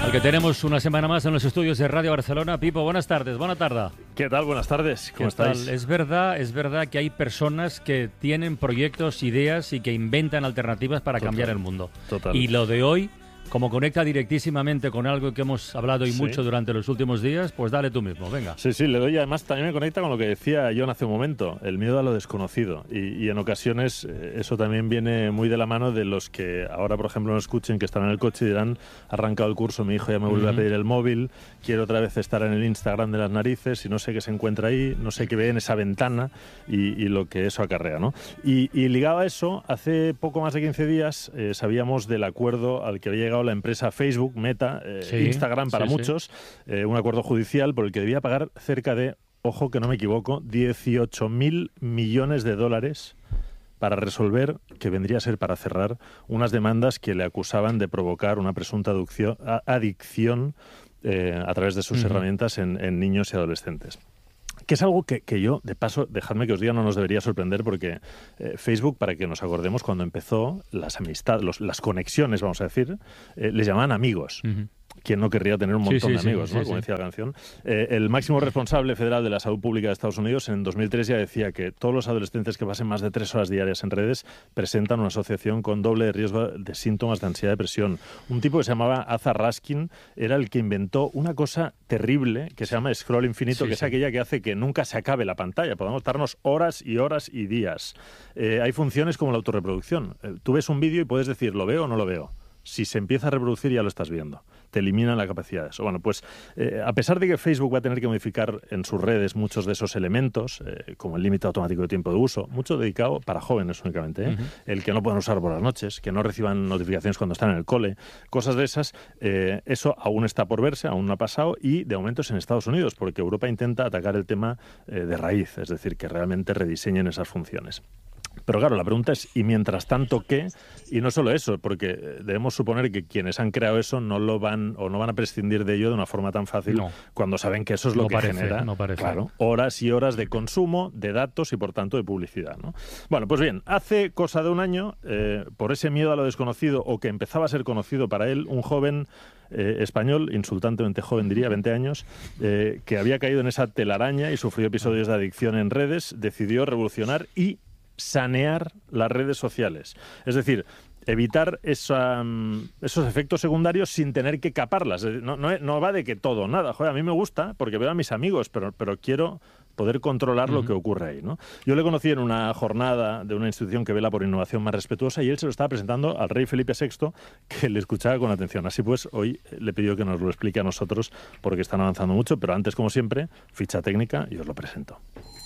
Al que tenemos una semana más en los estudios de Radio Barcelona. Pipo, buenas tardes, buena tarde. ¿Qué tal? Buenas tardes, ¿cómo estáis? Es verdad que hay personas que tienen proyectos, ideas y que inventan alternativas para cambiar el mundo. Total. Y lo de hoy, como conecta directísimamente con algo que hemos hablado y mucho durante los últimos días, pues dale tú mismo, venga. Sí, le doy. Además, también me conecta con lo que decía John hace un momento, el miedo a lo desconocido. Y en ocasiones eso también viene muy de la mano de los que ahora, por ejemplo, nos escuchen, que están en el coche y dirán, ha arrancado el curso, mi hijo ya me vuelve a pedir el móvil, quiero otra vez estar en el Instagram de las narices y no sé qué se encuentra ahí, no sé qué ve en esa ventana y lo que eso acarrea, ¿no? Y ligado a eso, hace poco más de 15 días sabíamos del acuerdo al que había llegado la empresa Facebook, Meta, Instagram para muchos, un acuerdo judicial por el que debía pagar cerca de, ojo que no me equivoco, 18.000 millones de dólares para resolver, que vendría a ser para cerrar, unas demandas que le acusaban de provocar una presunta adicción a través de sus herramientas en niños y adolescentes. Que es algo que yo, de paso, dejadme que os diga, no nos debería sorprender porque Facebook, para que nos acordemos, cuando empezó, las amistades, las conexiones, vamos a decir, les llamaban amigos. ¿Quién no querría tener un montón de amigos, ¿no? Como decía la canción. El máximo responsable federal de la salud pública de Estados Unidos en 2003 ya decía que todos los adolescentes que pasen más de 3 horas diarias en redes presentan una asociación con doble riesgo de síntomas de ansiedad y depresión. Un tipo que se llamaba Asa Raskin era el que inventó una cosa terrible que se llama scroll infinito, que es aquella que hace que nunca se acabe la pantalla. Podemos darnos horas y horas y días. Hay funciones como la autorreproducción. Tú ves un vídeo y puedes decir, ¿lo veo o no lo veo? Si se empieza a reproducir ya lo estás viendo. Te eliminan la capacidad de eso. Bueno, pues a pesar de que Facebook va a tener que modificar en sus redes muchos de esos elementos, como el límite automático de tiempo de uso, mucho dedicado para jóvenes únicamente, el que no puedan usar por las noches, que no reciban notificaciones cuando están en el cole, cosas de esas, eso aún está por verse, aún no ha pasado y de momento es en Estados Unidos, porque Europa intenta atacar el tema de raíz, es decir, que realmente rediseñen esas funciones. Pero claro, la pregunta es, ¿y mientras tanto qué? Y no solo eso, porque debemos suponer que quienes han creado eso no lo van o no van a prescindir de ello de una forma tan fácil cuando saben que eso es lo que genera claro, horas y horas de consumo, de datos y por tanto de publicidad, ¿no? Bueno, pues bien, hace cosa de un año, por ese miedo a lo desconocido o que empezaba a ser conocido para él, un joven español, insultantemente joven diría, 20 años, que había caído en esa telaraña y sufrió episodios de adicción en redes, decidió revolucionar y sanear las redes sociales. Es decir, evitar esos efectos secundarios sin tener que caparlas. No va de que todo o nada. Joder, a mí me gusta porque veo a mis amigos, pero quiero poder controlar lo que ocurre ahí, ¿no? Yo le conocí en una jornada de una institución que vela por innovación más respetuosa y él se lo estaba presentando al rey Felipe VI, que le escuchaba con atención. Así pues, hoy le pidió que nos lo explique a nosotros porque están avanzando mucho, pero antes, como siempre, ficha técnica y os lo presento.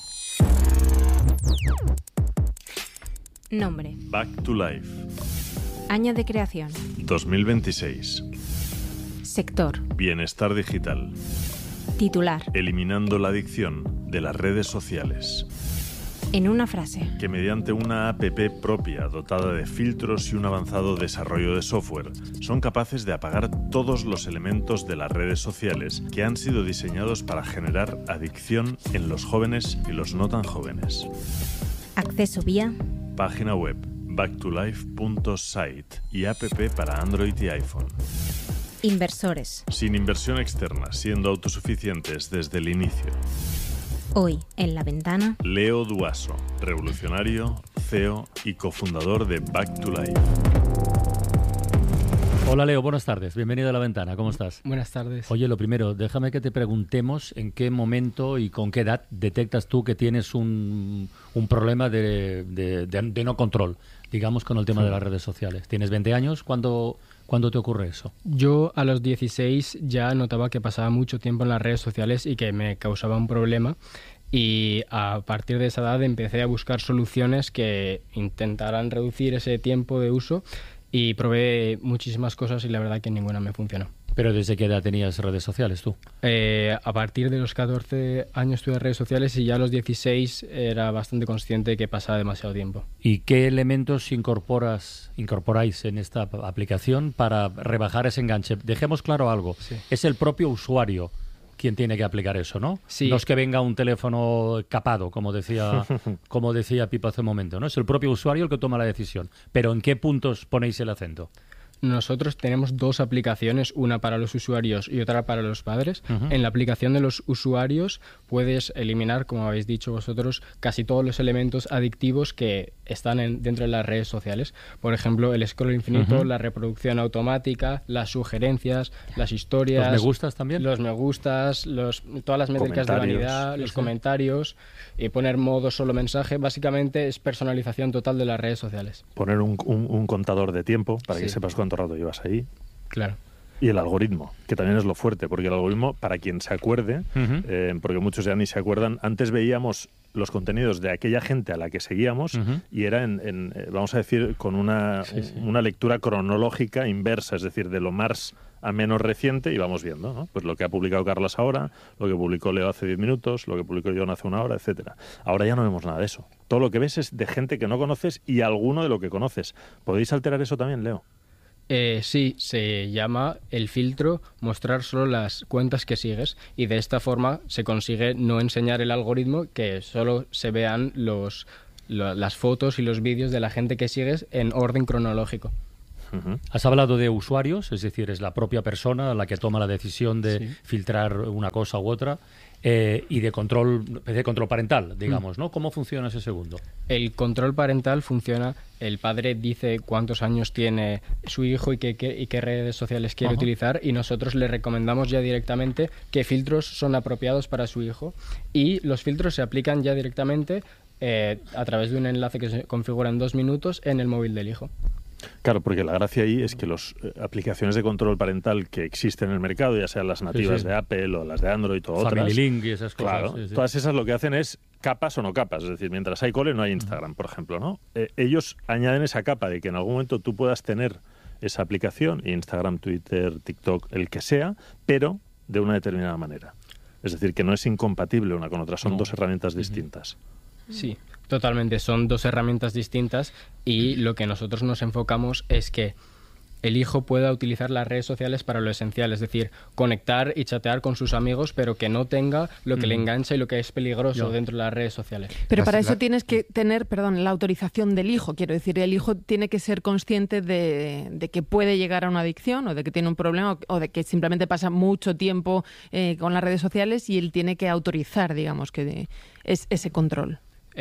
Nombre. Back to Life. Año de creación. 2026. Sector. Bienestar digital. Titular. Eliminando la adicción de las redes sociales. En una frase. Que mediante una app propia dotada de filtros y un avanzado desarrollo de software son capaces de apagar todos los elementos de las redes sociales que han sido diseñados para generar adicción en los jóvenes y los no tan jóvenes. Acceso vía página web backtolife.site y app para Android y iPhone. Inversores. Sin inversión externa, siendo autosuficientes desde el inicio. Hoy, en La Ventana, Leo Duaso, revolucionario, CEO y cofundador de Back to Life. Hola Leo, buenas tardes. Bienvenido a La Ventana. ¿Cómo estás? Buenas tardes. Oye, lo primero, déjame que te preguntemos en qué momento y con qué edad detectas tú que tienes un problema de no control, digamos, con el tema de las redes sociales. ¿Tienes 20 años? ¿Cuándo te ocurre eso? Yo a los 16 ya notaba que pasaba mucho tiempo en las redes sociales y que me causaba un problema. Y a partir de esa edad empecé a buscar soluciones que intentaran reducir ese tiempo de uso. Y probé muchísimas cosas y la verdad que ninguna me funcionó. ¿Pero desde qué edad tenías redes sociales tú? A partir de los 14 años tuve redes sociales y ya a los 16 era bastante consciente de que pasaba demasiado tiempo. ¿Y qué elementos incorporáis en esta aplicación para rebajar ese enganche? Dejemos claro algo. Sí. Es el propio usuario quien tiene que aplicar eso, ¿no? Sí. No es que venga un teléfono capado, como decía Pipo hace un momento, ¿no? Es el propio usuario el que toma la decisión. Pero ¿en qué puntos ponéis el acento? Nosotros tenemos 2 aplicaciones, una para los usuarios y otra para los padres. En la aplicación de los usuarios puedes eliminar, como habéis dicho vosotros, casi todos los elementos adictivos que están dentro de las redes sociales. Por ejemplo, el scroll infinito, la reproducción automática, las sugerencias, las historias... ¿Los me gustas también? Los me gustas, todas las métricas de vanidad, los comentarios, y poner modo solo mensaje. Básicamente es personalización total de las redes sociales. Poner un contador de tiempo para que sepas cuánto rato llevas ahí. Claro. Y el algoritmo, que también es lo fuerte, porque el algoritmo, para quien se acuerde, porque muchos ya ni se acuerdan, antes veíamos los contenidos de aquella gente a la que seguíamos y era vamos a decir, con una lectura cronológica inversa, es decir, de lo más a menos reciente, y vamos viendo, ¿no? Pues lo que ha publicado Carlas ahora, lo que publicó Leo hace 10 minutos, lo que publicó John hace una hora, etcétera. Ahora ya no vemos nada de eso. Todo lo que ves es de gente que no conoces y alguno de lo que conoces. ¿Podéis alterar eso también, Leo? Sí, se llama el filtro mostrar solo las cuentas que sigues, y de esta forma se consigue no enseñar el algoritmo, que solo se vean las fotos y los vídeos de la gente que sigues en orden cronológico. Has hablado de usuarios, es decir, es la propia persona la que toma la decisión de filtrar una cosa u otra, y de control parental, digamos, ¿no? ¿Cómo funciona ese segundo? El control parental funciona, el padre dice cuántos años tiene su hijo y qué redes sociales quiere utilizar, y nosotros le recomendamos ya directamente qué filtros son apropiados para su hijo, y los filtros se aplican ya directamente a través de un enlace que se configura en 2 minutos en el móvil del hijo. Claro, porque la gracia ahí es que las aplicaciones de control parental que existen en el mercado, ya sean las nativas de Apple o las de Android o otras... Family Link y esas cosas. Claro, todas esas lo que hacen es capas o no capas. Es decir, mientras hay cole no hay Instagram, por ejemplo, ¿no? Ellos añaden esa capa de que en algún momento tú puedas tener esa aplicación, Instagram, Twitter, TikTok, el que sea, pero de una determinada manera. Es decir, que no es incompatible una con otra, son 2 herramientas distintas. Sí, totalmente, son 2 herramientas distintas, y lo que nosotros nos enfocamos es que el hijo pueda utilizar las redes sociales para lo esencial, es decir, conectar y chatear con sus amigos, pero que no tenga lo que le engancha y lo que es peligroso dentro de las redes sociales. Pero para eso tienes que tener, la autorización del hijo. Quiero decir, el hijo tiene que ser consciente de que puede llegar a una adicción, o de que tiene un problema, o de que simplemente pasa mucho tiempo con las redes sociales, y él tiene que autorizar, digamos, que es ese control.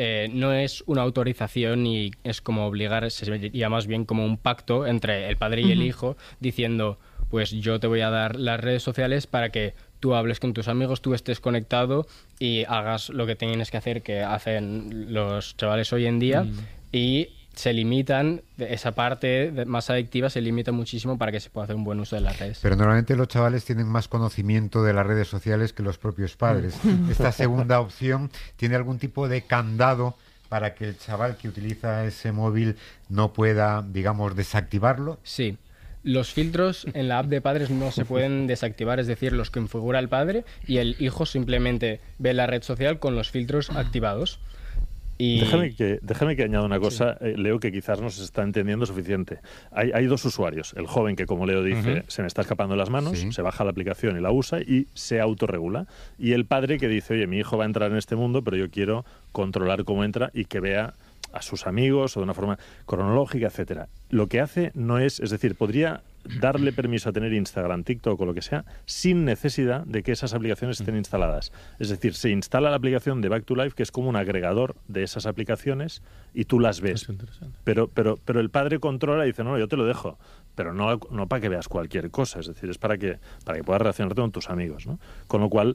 No es una autorización, y es como obligar, sería más bien como un pacto entre el padre y el hijo, diciendo, pues yo te voy a dar las redes sociales para que tú hables con tus amigos, tú estés conectado y hagas lo que tienes que hacer, que hacen los chavales hoy en día, y se limitan, esa parte más adictiva se limita muchísimo para que se pueda hacer un buen uso de las redes. Pero normalmente los chavales tienen más conocimiento de las redes sociales que los propios padres. Esta segunda opción tiene algún tipo de candado para que el chaval que utiliza ese móvil no pueda, digamos, desactivarlo. Sí. Los filtros en la app de padres no se pueden desactivar, es decir, los configura el padre, y el hijo simplemente ve la red social con los filtros activados. Y... Déjame que añada una cosa, Leo, que quizás no se está entendiendo suficiente. Hay 2 usuarios. El joven que, como Leo dice, se me está escapando de las manos, se baja la aplicación y la usa y se autorregula. Y el padre que dice, oye, mi hijo va a entrar en este mundo, pero yo quiero controlar cómo entra y que vea a sus amigos o de una forma cronológica, etcétera. Lo que hace no es decir, podría darle permiso a tener Instagram, TikTok o lo que sea, sin necesidad de que esas aplicaciones estén instaladas. Es decir, se instala la aplicación de Back to Life, que es como un agregador de esas aplicaciones, y tú las ves. Pero el padre controla y dice, no, yo te lo dejo, pero no para que veas cualquier cosa, es decir, es para que puedas relacionarte con tus amigos, ¿no? Con lo cual,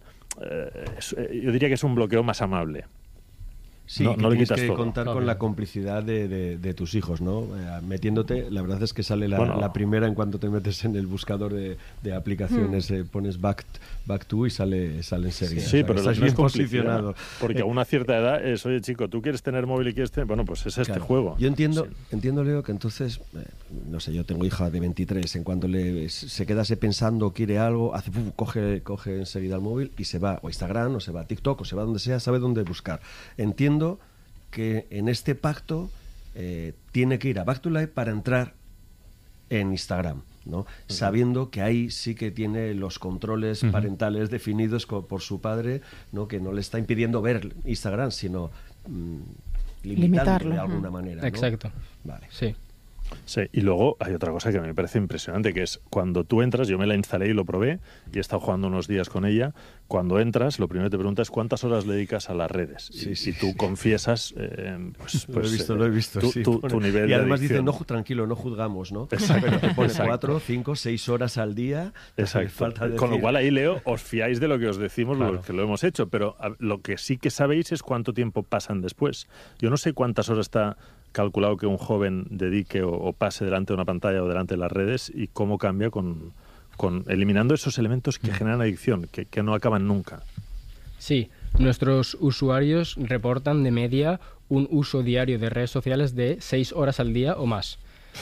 yo diría que es un bloqueo más amable. Sí, no le quitas que contar con la complicidad de tus hijos, ¿no? Metiéndote, la verdad es que sale la primera en cuanto te metes en el buscador de aplicaciones, pones back to y sale enseguida. Sí, pero estás bien posicionado. Porque a una cierta edad es, oye chico, ¿tú quieres tener móvil y quieres tener? Bueno, pues es este juego. Yo entiendo, Leo, que entonces, no sé, yo tengo hija de 23, en cuanto se quedase pensando, quiere algo, coge enseguida el móvil y se va o a Instagram, o se va a TikTok, o se va a donde sea, sabe dónde buscar. Entiendo que en este pacto tiene que ir a Back to Life para entrar en Instagram, ¿no? Sabiendo que ahí sí que tiene los controles parentales definidos por su padre, ¿no? Que no le está impidiendo ver Instagram, sino limitarlo de alguna manera, ¿no? Exacto. Vale. Sí. Sí, y luego hay otra cosa que me parece impresionante, que es cuando tú entras, yo me la instalé y lo probé, y he estado jugando unos días con ella. Cuando entras, lo primero que te preguntas es cuántas horas le dedicas a las redes. Y tú confiesas, lo he visto, sí. tu nivel y además de adicción. dice, tranquilo, no juzgamos, ¿no? Exacto. Pero te pone Exacto. 4, 5, 6 horas al día. Exacto. Falta Con lo decir. cual ahí, Leo, os fiáis de lo que os decimos, Claro. que lo hemos hecho, pero lo que sí que sabéis es cuánto tiempo pasan después. Yo no sé cuántas horas está calculado que un joven dedique o pase delante de una pantalla o delante de las redes y cómo cambia con eliminando esos elementos que generan adicción, que no acaban nunca. Sí, nuestros usuarios reportan de media un uso diario de redes sociales de 6 horas al día o más.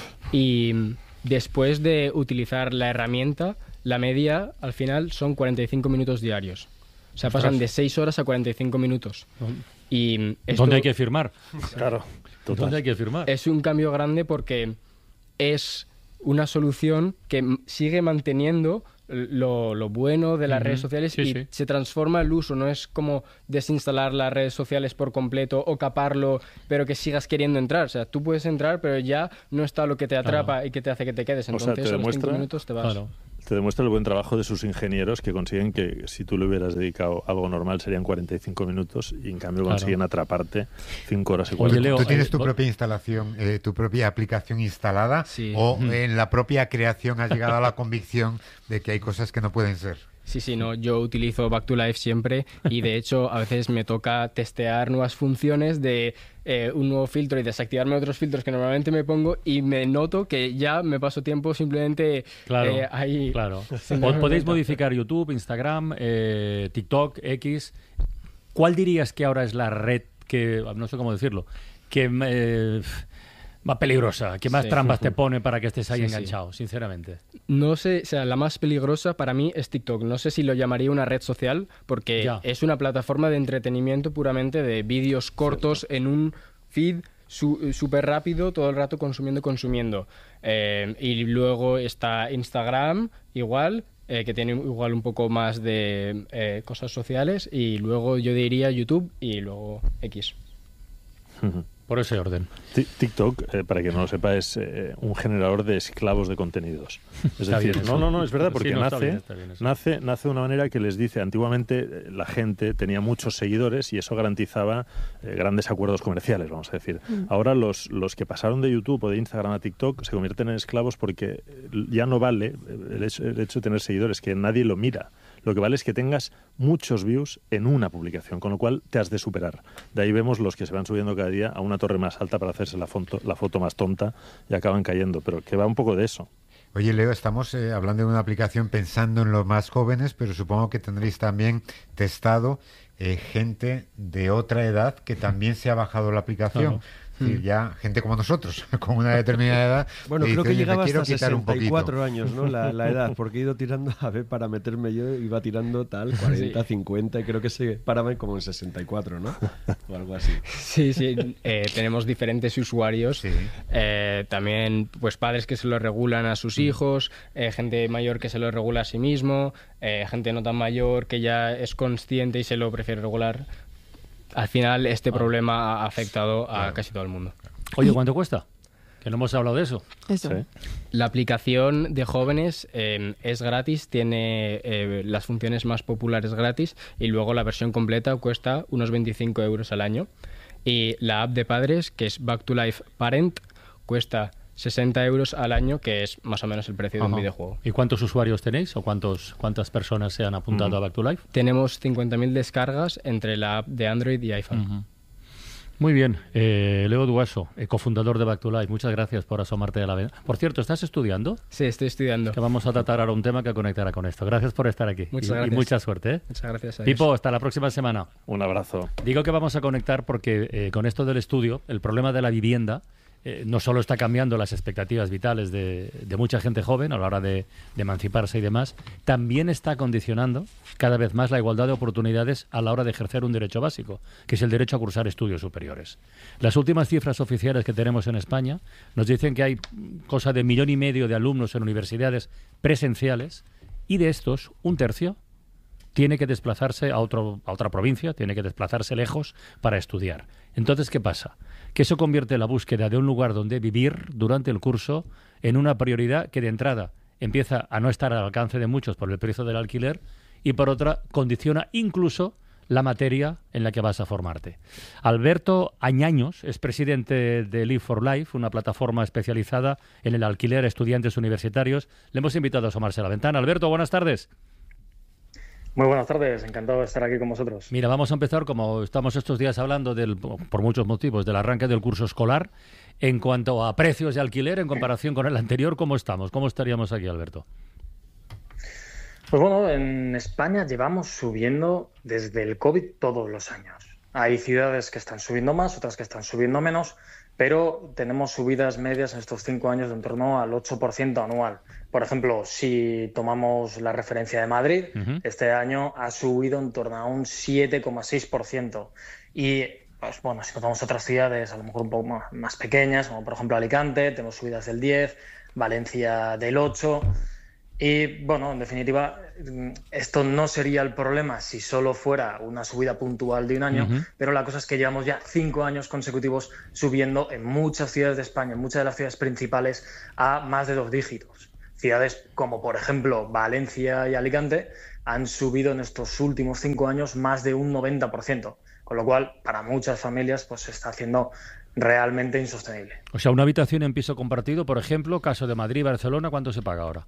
Y después de utilizar la herramienta, la media al final son 45 minutos diarios. O sea, pasan de 6 horas a 45 minutos. Y esto ¿Dónde hay que firmar? Claro, ¿Dónde hay que firmar? es un cambio grande porque es una solución que sigue manteniendo lo bueno de las redes sociales Sí, y sí. se transforma el uso. No es como desinstalar las redes sociales por completo o caparlo, pero que sigas queriendo entrar. O sea, tú puedes entrar, pero ya no está lo que te atrapa y que te hace que te quedes. O sea, Entonces, te a los 5 demuestra- minutos te vas. Claro. Te demuestra el buen trabajo de sus ingenieros que consiguen que si tú le hubieras dedicado algo normal serían 45 minutos y en cambio Claro. consiguen atraparte 5 horas y Oye, 40. Leo, ¿Tú tienes tu vos- propia instalación, tu propia aplicación instalada? Sí. ¿O en la propia creación has llegado a la convicción de que hay cosas que no pueden ser? Sí, no, yo utilizo Back to Life siempre y de hecho a veces me toca testear nuevas funciones de un nuevo filtro y desactivarme otros filtros que normalmente me pongo y me noto que ya me paso tiempo simplemente Claro, ahí. claro. sin darme Podéis cuenta. modificar YouTube, Instagram, TikTok, X. ¿Cuál dirías que ahora es la red que, no sé cómo decirlo, que más peligrosa, que más Sí. trampas te pone para que estés ahí Sí, enganchado, sinceramente? No sé, o sea, la más peligrosa para mí es TikTok. No sé si lo llamaría una red social porque Ya. es una plataforma de entretenimiento puramente de vídeos cortos en un feed súper rápido, todo el rato consumiendo. Y luego está Instagram, igual, que tiene igual un poco más de cosas sociales. Y luego yo diría YouTube y luego X. Por ese orden. TikTok, para quien no lo sepa, es un generador de esclavos de contenidos. Es Está decir, bien eso. no, es verdad, porque Sí, no, está nace, bien, está bien eso. nace de una manera que les dice, antiguamente la gente tenía muchos seguidores y eso garantizaba grandes acuerdos comerciales, vamos a decir. Ahora los que pasaron de YouTube o de Instagram a TikTok se convierten en esclavos porque ya no vale el hecho de tener seguidores, que nadie lo mira. Lo que vale es que tengas muchos views en una publicación, con lo cual te has de superar. De ahí vemos los que se van subiendo cada día a una torre más alta para hacerse la foto más tonta y acaban cayendo, pero que va un poco de eso. Oye, Leo, estamos hablando de una aplicación pensando en los más jóvenes, pero supongo que tendréis también testado gente de otra edad que también se ha bajado la aplicación. Es decir, ya gente como nosotros, con una determinada edad. Bueno, que creo dice, que "Oye, me llegaba quiero hasta quitar un poquito". 64 años, ¿no? La edad, porque he ido tirando, a ver, para meterme yo, iba tirando tal, 40, 50, y creo que se paraba como en 64, ¿no? O algo así. Sí, tenemos diferentes usuarios. Sí. También, pues padres que se lo regulan a sus hijos, gente mayor que se lo regula a sí mismo, gente no tan mayor que ya es consciente y se lo prefiere regular. Al final, este problema ha afectado a casi todo el mundo. Oye, ¿cuánto cuesta? Que no hemos hablado de eso. Eso. Sí. La aplicación de jóvenes es gratis, tiene las funciones más populares gratis y luego la versión completa cuesta unos 25 euros al año. Y la app de padres, que es Back to Life Parent, cuesta 60 euros al año, que es más o menos el precio de un Ajá. videojuego. ¿Y cuántos usuarios tenéis o cuántas personas se han apuntado a Back to Life? Tenemos 50.000 descargas entre la app de Android y iPhone. Muy bien. Leo Duaso, cofundador de Back to Life, muchas gracias por asomarte a la ventana. Por cierto, ¿estás estudiando? Sí, estoy estudiando. Que vamos a tratar ahora un tema que conectará con esto. Gracias por estar aquí. Muchas Y gracias. mucha suerte. ¿Eh? Muchas gracias. Adiós. Pipo, hasta la próxima semana. Un abrazo. Digo que vamos a conectar porque con esto del estudio, el problema de la vivienda no solo está cambiando las expectativas vitales de mucha gente joven a la hora de emanciparse y demás, también está condicionando cada vez más la igualdad de oportunidades a la hora de ejercer un derecho básico, que es el derecho a cursar estudios superiores. Las últimas cifras oficiales que tenemos en España nos dicen que hay cosa de 1,5 millones de alumnos en universidades presenciales y de estos, un tercio tiene que desplazarse a otra provincia, tiene que desplazarse lejos para estudiar. Entonces, ¿qué pasa? Que eso convierte la búsqueda de un lugar donde vivir durante el curso en una prioridad que de entrada empieza a no estar al alcance de muchos por el precio del alquiler y por otra condiciona incluso la materia en la que vas a formarte. Alberto Añaños es presidente de Live for Life, una plataforma especializada en el alquiler a estudiantes universitarios. Le hemos invitado a asomarse a la ventana. Alberto, buenas tardes. Muy buenas tardes, encantado de estar aquí con vosotros. Mira, vamos a empezar, como estamos estos días hablando, por muchos motivos, del arranque del curso escolar. En cuanto a precios de alquiler, en comparación con el anterior, ¿cómo estamos? ¿Cómo estaríamos aquí, Alberto? Pues bueno, en España llevamos subiendo desde el COVID todos los años. Hay ciudades que están subiendo más, otras que están subiendo menos, pero tenemos subidas medias en estos 5 años de en torno al 8% anual. Por ejemplo, si tomamos la referencia de Madrid, este año ha subido en torno a un 7,6%. Y pues bueno, si tomamos otras ciudades a lo mejor un poco más pequeñas, como por ejemplo Alicante, tenemos subidas del 10%, Valencia del 8%. Y bueno, en definitiva, esto no sería el problema si solo fuera una subida puntual de un año, pero la cosa es que llevamos ya 5 años consecutivos subiendo en muchas ciudades de España, en muchas de las ciudades principales, a más de 2 dígitos. Ciudades como, por ejemplo, Valencia y Alicante han subido en estos últimos 5 años más de un 90%, con lo cual, para muchas familias, pues se está haciendo realmente insostenible. O sea, una habitación en piso compartido, por ejemplo, caso de Madrid y Barcelona, ¿cuánto se paga ahora?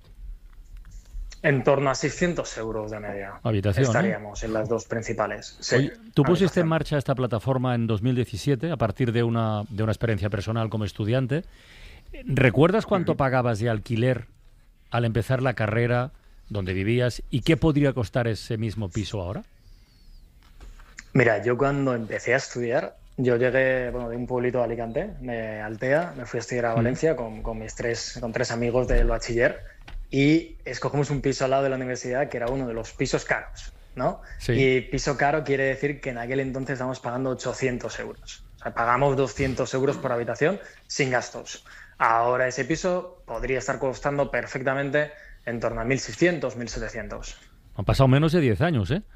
En torno a 600 euros de media. Habitación, estaríamos en las 2 principales. Sí, oye, tú pusiste en marcha esta plataforma en 2017 a partir de una experiencia personal como estudiante. ¿Recuerdas cuánto pagabas de alquiler al empezar la carrera, donde vivías, y qué podría costar ese mismo piso ahora? Mira, yo cuando empecé a estudiar, yo llegué de un pueblito de Alicante, de Altea, me fui a estudiar a Valencia con 3 amigos del bachiller. Y escogimos un piso al lado de la universidad que era uno de los pisos caros, ¿no? Sí. Y piso caro quiere decir que en aquel entonces estábamos pagando 800 euros. O sea, pagamos 200 euros por habitación sin gastos. Ahora ese piso podría estar costando perfectamente en torno a 1.600, 1.700. Han pasado menos de 10 años, ¿eh?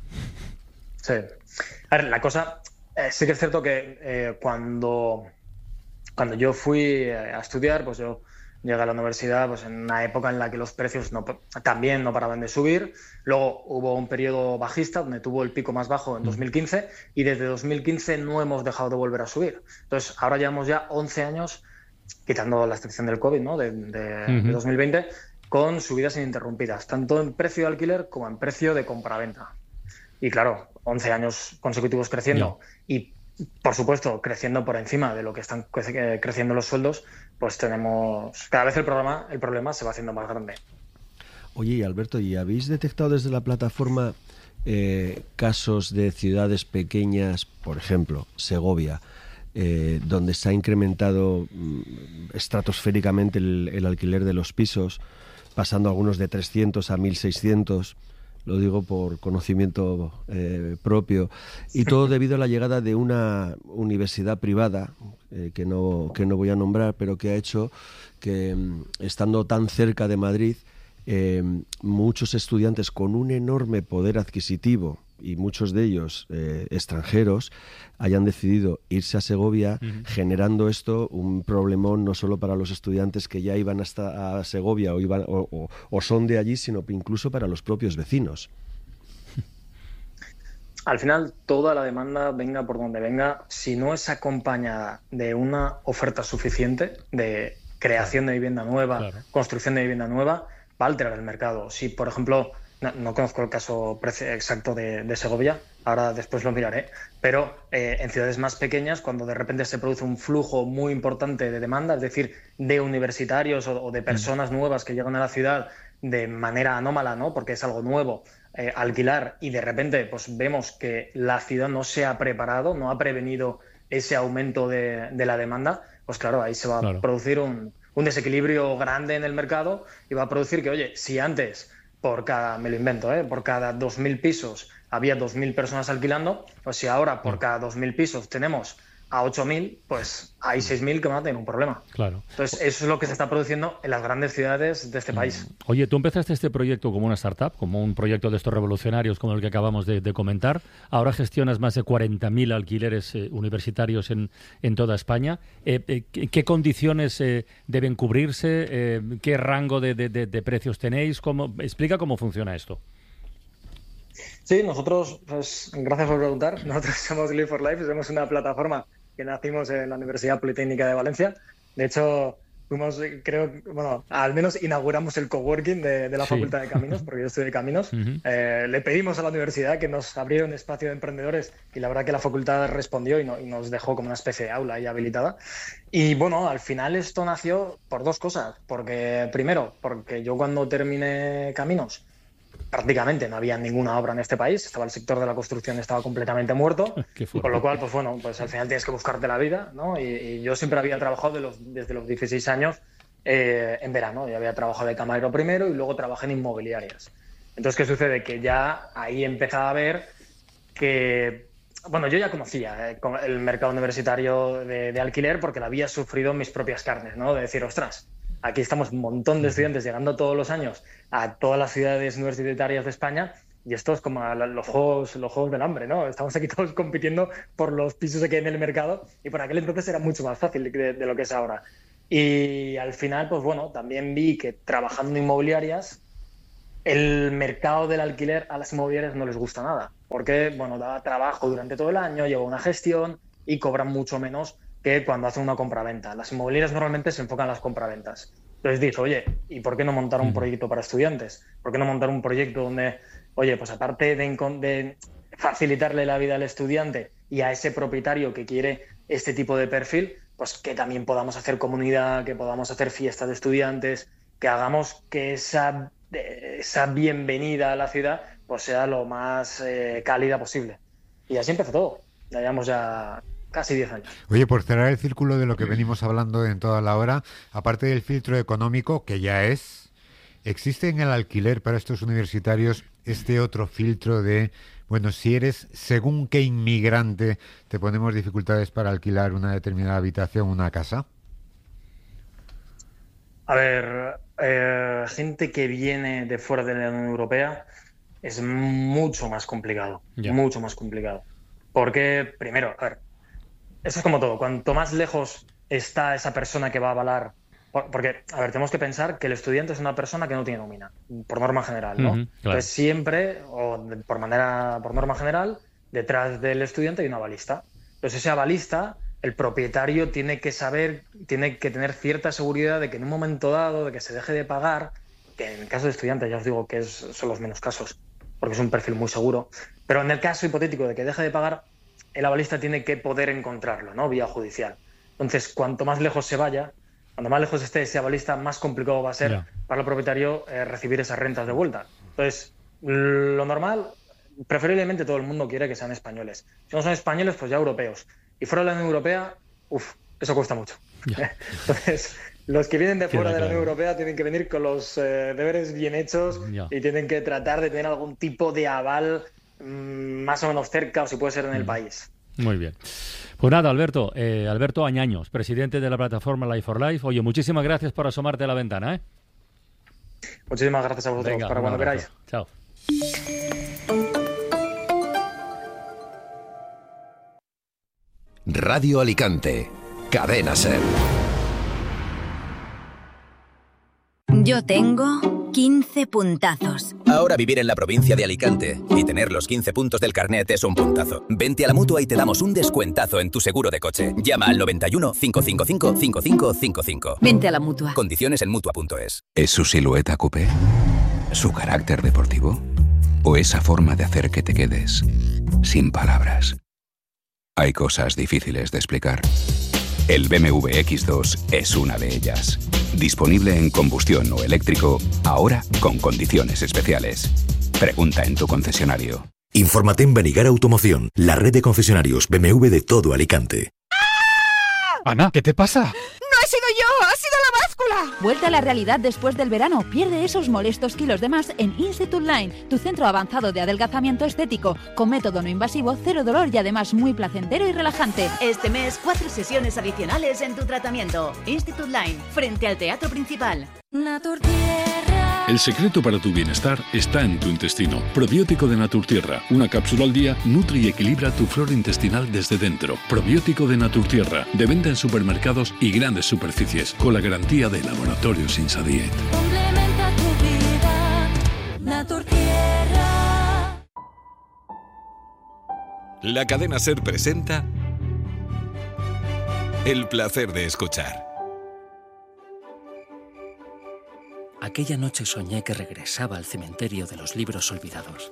Sí. A ver, la cosa... sí que es cierto que cuando yo fui a estudiar, pues yo... Llegué a la universidad pues, en una época en la que los precios también no paraban de subir. Luego hubo un periodo bajista donde tuvo el pico más bajo en 2015 y desde 2015 no hemos dejado de volver a subir. Entonces, ahora llevamos ya 11 años, quitando la excepción del COVID, ¿no? de 2020, con subidas ininterrumpidas, tanto en precio de alquiler como en precio de compraventa. Y claro, 11 años consecutivos creciendo y, por supuesto, creciendo por encima de lo que están creciendo los sueldos, pues tenemos... Cada vez el problema se va haciendo más grande. Oye, Alberto, ¿y habéis detectado desde la plataforma casos de ciudades pequeñas, por ejemplo, Segovia, donde se ha incrementado estratosféricamente el alquiler de los pisos, pasando algunos de 300 a 1.600? Lo digo por conocimiento propio, y todo debido a la llegada de una universidad privada, que no voy a nombrar, pero que ha hecho que, estando tan cerca de Madrid, muchos estudiantes con un enorme poder adquisitivo, y muchos de ellos extranjeros, hayan decidido irse a Segovia, generando esto un problemón no solo para los estudiantes que ya iban hasta a Segovia o son de allí, sino incluso para los propios vecinos. Al final, toda la demanda, venga por donde venga, si no es acompañada de una oferta suficiente de creación de vivienda nueva, construcción de vivienda nueva, va a alterar el mercado. Si, por ejemplo... No conozco el caso exacto de Segovia, ahora después lo miraré, pero en ciudades más pequeñas, cuando de repente se produce un flujo muy importante de demanda, es decir, de universitarios o de personas nuevas que llegan a la ciudad de manera anómala, ¿no? Porque es algo nuevo, alquilar, y de repente pues vemos que la ciudad no se ha preparado, no ha prevenido ese aumento de la demanda, pues claro, ahí se va a producir un desequilibrio grande en el mercado y va a producir que, oye, si antes... por cada 2.000 pisos había 2.000 personas alquilando, pues si ahora por cada 2.000 pisos tenemos a 8.000, pues hay 6.000 que van a tener un problema. Claro. Entonces, eso es lo que se está produciendo en las grandes ciudades de este país. Oye, tú empezaste este proyecto como una startup, como un proyecto de estos revolucionarios como el que acabamos de comentar. Ahora gestionas más de 40.000 alquileres universitarios en toda España. ¿Qué condiciones deben cubrirse? ¿Qué rango de precios tenéis? Explica cómo funciona esto. Sí, nosotros, pues, gracias por preguntar. Nosotros somos Live for Life, somos una plataforma que nacimos en la Universidad Politécnica de Valencia. De hecho, al menos inauguramos el coworking de la Facultad de Caminos, porque yo estudié Caminos. Le pedimos a la universidad que nos abriera un espacio de emprendedores y la verdad que la facultad respondió y nos dejó como una especie de aula ahí habilitada. Y bueno, al final esto nació por dos cosas. Primero, porque yo cuando terminé Caminos, prácticamente no había ninguna obra en este país, el sector de la construcción estaba completamente muerto, con lo cual, pues al final tienes que buscarte la vida, ¿no? Y yo siempre había trabajado desde los 16 años en verano, yo había trabajado de camarero primero y luego trabajé en inmobiliarias. Entonces, ¿qué sucede? Que ya ahí empezaba a ver que, bueno, yo ya conocía el mercado universitario de alquiler porque lo había sufrido en mis propias carnes, ¿no? De decir, ostras, aquí estamos un montón de estudiantes llegando todos los años a todas las ciudades universitarias de España y esto es como los juegos del hambre, ¿no? Estamos aquí todos compitiendo por los pisos que hay en el mercado y por aquel entonces era mucho más fácil de lo que es ahora. Y al final, pues bueno, también vi que trabajando en inmobiliarias, el mercado del alquiler a las inmobiliarias no les gusta nada porque, bueno, daba trabajo durante todo el año, lleva una gestión y cobran mucho menos que cuando hacen una compraventa. Las inmobiliarias normalmente se enfocan en las compraventas. Entonces dices, oye, ¿y por qué no montar un proyecto para estudiantes? ¿Por qué no montar un proyecto donde, oye, pues aparte de facilitarle la vida al estudiante y a ese propietario que quiere este tipo de perfil, pues que también podamos hacer comunidad, que podamos hacer fiestas de estudiantes, que hagamos que esa bienvenida a la ciudad pues sea lo más cálida posible? Y así empezó todo. Ya llevamos casi 10 años. Oye, por cerrar el círculo de lo que venimos hablando en toda la hora, aparte del filtro económico, que ya ¿existe en el alquiler para estos universitarios este otro filtro de, bueno, si eres según qué inmigrante, te ponemos dificultades para alquilar una determinada habitación, una casa? A ver, gente que viene de fuera de la Unión Europea es mucho más complicado, mucho más complicado. Porque, primero, a ver, eso es como todo. Cuanto más lejos está esa persona que va a avalar... Porque, a ver, tenemos que pensar que el estudiante es una persona que no tiene nómina, por norma general, ¿no? Claro. Entonces, siempre, por norma general, detrás del estudiante hay un avalista. Entonces, ese avalista, el propietario tiene que tener cierta seguridad de que en un momento dado, de que se deje de pagar, que en el caso de estudiantes ya os digo que son los menos casos, porque es un perfil muy seguro, pero en el caso hipotético de que deje de pagar, el avalista tiene que poder encontrarlo, ¿no? Vía judicial. Entonces, cuanto más lejos se vaya, cuanto más lejos esté ese avalista, más complicado va a ser para el propietario recibir esas rentas de vuelta. Entonces, lo normal, preferiblemente todo el mundo quiere que sean españoles. Si no son españoles, pues ya europeos. Y fuera de la Unión Europea, eso cuesta mucho. Entonces, los que vienen de fuera de la Unión Europea tienen que venir con los deberes bien hechos y tienen que tratar de tener algún tipo de aval más o menos cerca, o si puede ser en el país. Muy bien. Pues nada, Alberto Añaños, presidente de la plataforma Live for Life. Oye, muchísimas gracias por asomarte a la ventana, ¿eh? Muchísimas gracias a vosotros. Venga, para cuando queráis. Chao. Radio Alicante, Cadena SER. Yo tengo 15 puntazos. Ahora vivir en la provincia de Alicante y tener los 15 puntos del carnet es un puntazo. Vente a la Mutua y te damos un descuentazo en tu seguro de coche. Llama al 91 555 5555. Vente a la Mutua. Condiciones en Mutua.es. ¿Es su silueta coupé? ¿Su carácter deportivo? ¿O esa forma de hacer que te quedes sin palabras? Hay cosas difíciles de explicar. El BMW X2 es una de ellas. Disponible en combustión o eléctrico, ahora con condiciones especiales. Pregunta en tu concesionario. Infórmate en Benigar Automoción, la red de concesionarios BMW de todo Alicante. Ana, ¿qué te pasa? No he sido yo, ha sido la báscula! Vuelta a la realidad después del verano. Pierde esos molestos kilos de más en Institute Line, tu centro avanzado de adelgazamiento estético, con método no invasivo, cero dolor y además muy placentero y relajante. Este mes, 4 sesiones adicionales en tu tratamiento. Institute Line, frente al Teatro Principal. Naturtierra. El secreto para tu bienestar está en tu intestino. Probiótico de Naturtierra. Una cápsula al día nutre y equilibra tu flora intestinal desde dentro. Probiótico de Naturtierra. De venta en supermercados y grandes superficies. Con la garantía de Laboratorios Insadiet. Complementa tu vida. Naturtierra. La cadena SER presenta El placer de escuchar. Aquella noche soñé que regresaba al cementerio de los libros olvidados.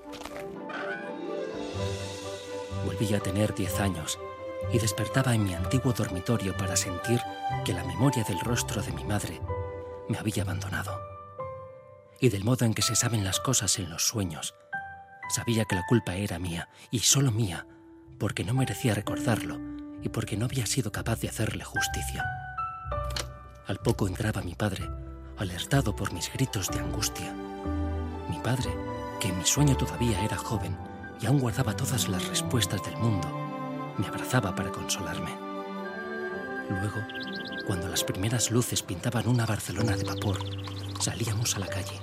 Volví a tener 10 años y despertaba en mi antiguo dormitorio para sentir que la memoria del rostro de mi madre me había abandonado. Y del modo en que se saben las cosas en los sueños, sabía que la culpa era mía y solo mía, porque no merecía recordarlo y porque no había sido capaz de hacerle justicia. Al poco entraba mi padre, alertado por mis gritos de angustia. Mi padre, que en mi sueño todavía era joven y aún guardaba todas las respuestas del mundo, me abrazaba para consolarme. Luego, cuando las primeras luces pintaban una Barcelona de vapor, salíamos a la calle.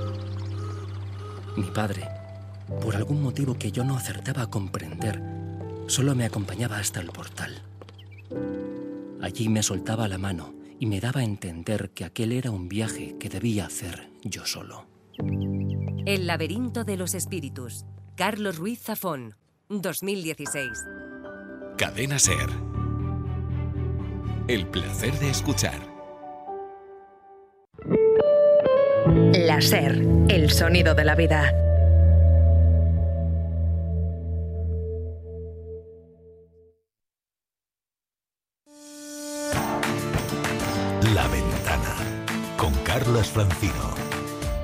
Mi padre, por algún motivo que yo no acertaba a comprender, solo me acompañaba hasta el portal. Allí me soltaba la mano y me daba a entender que aquel era un viaje que debía hacer yo solo. El laberinto de los espíritus. Carlos Ruiz Zafón, 2016. Cadena SER. El placer de escuchar. La SER, el sonido de la vida. La Ventana, con Carlas Francino.